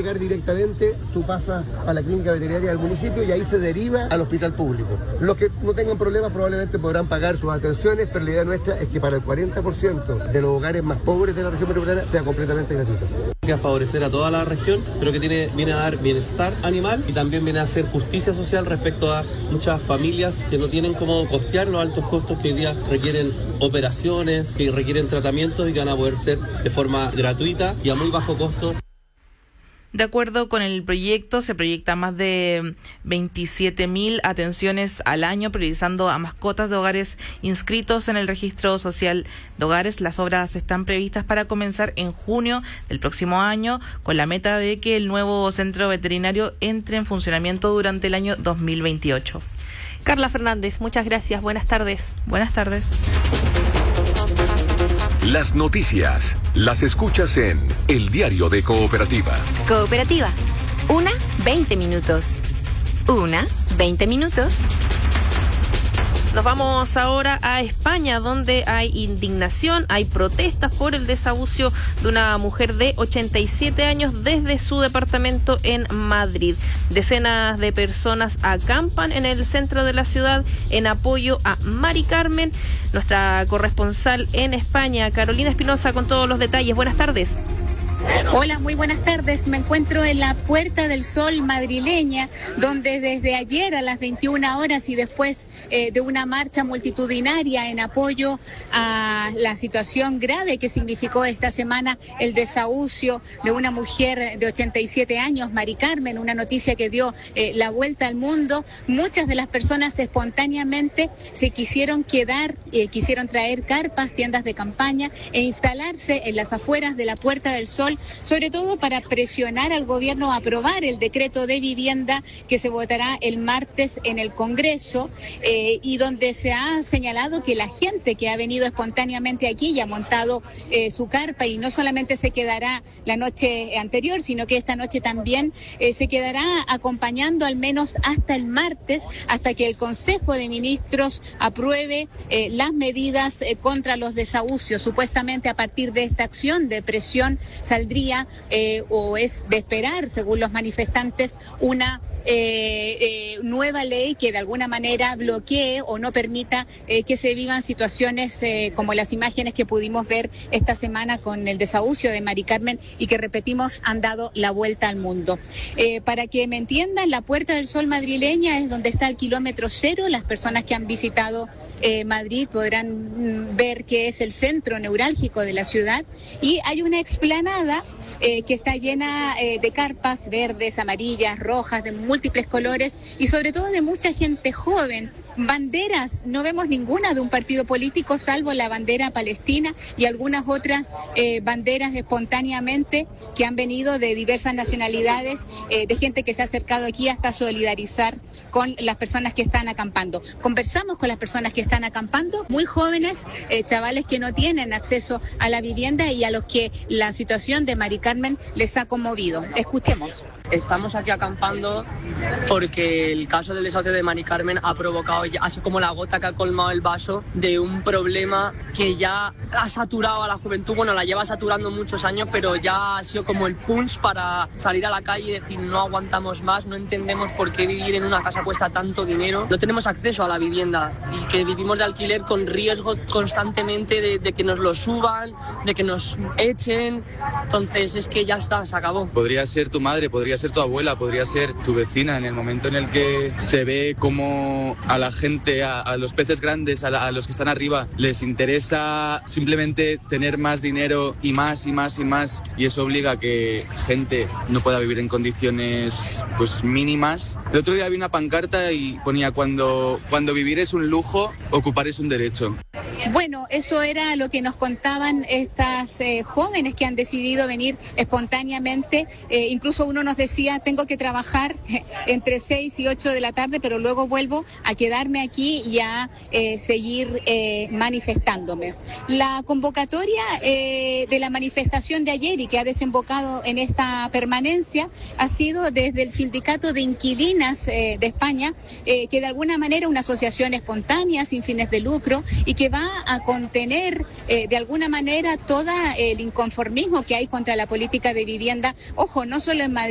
llegar directamente, tú pasas a la clínica veterinaria del municipio y ahí se deriva al hospital público. Los que no tengan problemas probablemente podrán pagar sus atenciones, pero la idea nuestra es que para el 40% de los hogares más pobres de la región metropolitana sea completamente gratuito. Que a favorecer a toda la región, pero que viene a dar bienestar animal y también viene a hacer justicia social respecto a muchas familias que no tienen cómo costear los altos costos que hoy día requieren operaciones, que requieren tratamientos y que van a poder ser de forma gratuita y a muy bajo costo. De acuerdo con el proyecto, se proyecta más de 27.000 atenciones al año, priorizando a mascotas de hogares inscritos en el registro social de hogares. Las obras están previstas para comenzar en junio del próximo año, con la meta de que el nuevo centro veterinario entre en funcionamiento durante el año 2028. Carla Fernández, muchas gracias. Buenas tardes. Buenas tardes. Las noticias las escuchas en El Diario de Cooperativa. Cooperativa, 20 minutos. 20 minutos. Nos vamos ahora a España, donde hay indignación, hay protestas por el desahucio de una mujer de 87 años desde su departamento en Madrid. Decenas de personas acampan en el centro de la ciudad en apoyo a Mari Carmen. Nuestra corresponsal en España, Carolina Espinosa, con todos los detalles. Buenas tardes. Hola, muy buenas tardes. Me encuentro en la Puerta del Sol madrileña, donde desde ayer a las 21 horas y después de una marcha multitudinaria en apoyo a la situación grave que significó esta semana el desahucio de una mujer de 87 años, Mari Carmen, una noticia que dio la vuelta al mundo, muchas de las personas espontáneamente se quisieron quedar, quisieron traer carpas, tiendas de campaña e instalarse en las afueras de la Puerta del Sol, sobre todo para presionar al gobierno a aprobar el decreto de vivienda que se votará el martes en el Congreso, y donde se ha señalado que la gente que ha venido espontáneamente aquí y ha montado su carpa y no solamente se quedará la noche anterior, sino que esta noche también se quedará acompañando al menos hasta el martes, hasta que el Consejo de Ministros apruebe las medidas contra los desahucios. Supuestamente a partir de esta acción de presión saldría o es de esperar, según los manifestantes, una nueva ley que de alguna manera bloquee o no permita que se vivan situaciones como las imágenes que pudimos ver esta semana con el desahucio de Mari Carmen y que, repetimos, han dado la vuelta al mundo. Para que me entiendan, la Puerta del Sol madrileña es donde está el kilómetro cero. Las personas que han visitado Madrid podrán ver que es el centro neurálgico de la ciudad y hay una explanada que está llena de carpas verdes, amarillas, rojas, de múltiples colores y sobre todo de mucha gente joven. Banderas, no vemos ninguna de un partido político salvo la bandera palestina y algunas otras banderas espontáneamente que han venido de diversas nacionalidades, de gente que se ha acercado aquí hasta solidarizar con las personas que están acampando. Conversamos con las personas que están acampando, muy jóvenes, chavales que no tienen acceso a la vivienda y a los que la situación de Mari Carmen les ha conmovido. Escuchemos. Estamos aquí acampando porque el caso del desahucio de Mari Carmen ha provocado, así como la gota que ha colmado el vaso, de un problema que ya ha saturado a la juventud. Bueno, la lleva saturando muchos años, pero ya ha sido como el punch para salir a la calle y decir no aguantamos más, no entendemos por qué vivir en una casa cuesta tanto dinero, no tenemos acceso a la vivienda y que vivimos de alquiler con riesgo constantemente de que nos lo suban, de que nos echen. Entonces es que ya está, se acabó. Podría ser tu madre, podría ser tu abuela, podría ser tu vecina. En el momento en el que se ve como a la gente, a los peces grandes, a los que están arriba, les interesa simplemente tener más dinero y más y más y más, y eso obliga a que gente no pueda vivir en condiciones pues mínimas. El otro día vi una pancarta y ponía cuando vivir es un lujo, ocupar es un derecho. Bueno, eso era lo que nos contaban estas jóvenes que han decidido venir espontáneamente. Incluso uno nos decía, tengo que trabajar entre 6 y 8 de la tarde, pero luego vuelvo a quedarme aquí y a seguir manifestándome. La convocatoria de la manifestación de ayer y que ha desembocado en esta permanencia ha sido desde el Sindicato de Inquilinas de España, que de alguna manera una asociación espontánea sin fines de lucro y que va a contener de alguna manera todo el inconformismo que hay contra la política de vivienda, ojo, no solo en Madrid,